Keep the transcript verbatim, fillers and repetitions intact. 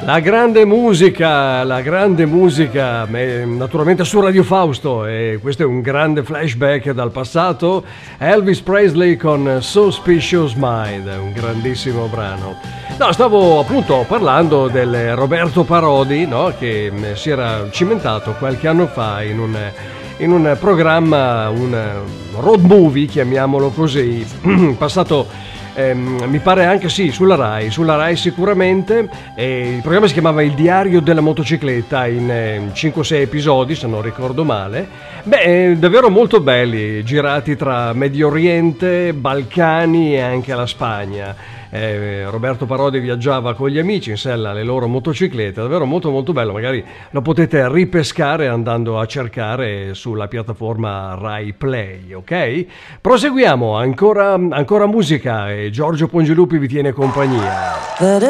La grande musica, la grande musica, naturalmente su Radio Fausto, e questo è un grande flashback dal passato. Elvis Presley con Suspicious Mind, un grandissimo brano. No, stavo appunto parlando del Roberto Parodi, no? Che si era cimentato qualche anno fa in un, in un programma, un road movie, chiamiamolo così, passato... Eh, mi pare anche sì, sulla Rai, sulla Rai sicuramente. Eh, il programma si chiamava Il diario della motocicletta, in eh, cinque sei episodi se non ricordo male. Beh, eh, davvero molto belli, girati tra Medio Oriente, Balcani e anche la Spagna. Eh, Roberto Parodi viaggiava con gli amici in sella alle loro motociclette, davvero molto molto bello. Magari lo potete ripescare andando a cercare sulla piattaforma Rai Play, ok? Proseguiamo, ancora, ancora musica e Giorgio Pongilupi vi tiene compagnia.